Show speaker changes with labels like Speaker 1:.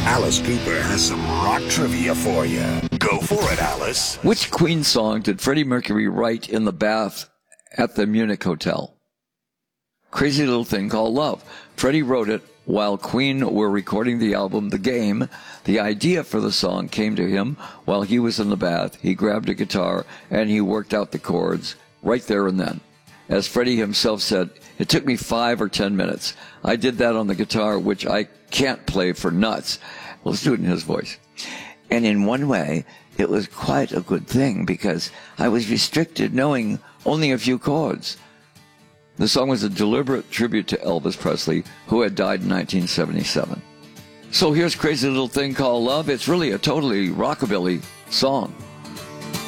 Speaker 1: Alice Cooper has some rock trivia for you. Go for it, Alice.
Speaker 2: Which Queen song did Freddie Mercury write in the bath at the Munich Hotel? Crazy Little Thing Called Love. Freddie wrote it while Queen were recording the album The Game. The idea for the song came to him while he was in the bath. He grabbed a guitar and he worked out the chords right there and then. As Freddie himself said, it took me 5 or 10 minutes. I did that on the guitar, which I can't play for nuts. Let's do it in his voice.
Speaker 3: And in one way, it was quite a good thing because I was restricted knowing only a few chords.
Speaker 2: The song was a deliberate tribute to Elvis Presley, who had died in 1977. So here's Crazy Little Thing Called Love. It's really a totally rockabilly song.